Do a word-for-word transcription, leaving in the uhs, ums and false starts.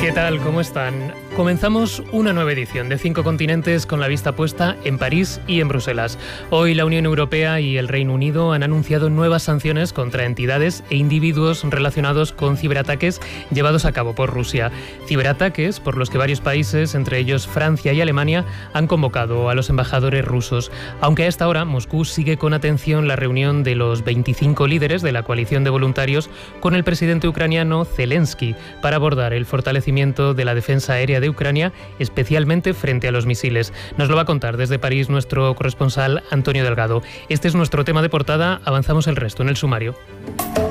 ¿Qué tal? ¿Cómo están? Comenzamos una nueva edición de Cinco Continentes con la vista puesta en París y en Bruselas. Hoy la Unión Europea y el Reino Unido han anunciado nuevas sanciones contra entidades e individuos relacionados con ciberataques llevados a cabo por Rusia. Ciberataques por los que varios países, entre ellos Francia y Alemania, han convocado a los embajadores rusos. Aunque a esta hora Moscú sigue con atención la reunión de los veinticinco líderes de la coalición de voluntarios con el presidente ucraniano Zelensky para abordar el fortalecimiento de la defensa aérea de Ucrania, especialmente frente a los misiles. Nos lo va a contar desde París nuestro corresponsal Antonio Delgado. Este es nuestro tema de portada. Avanzamos el resto en el sumario.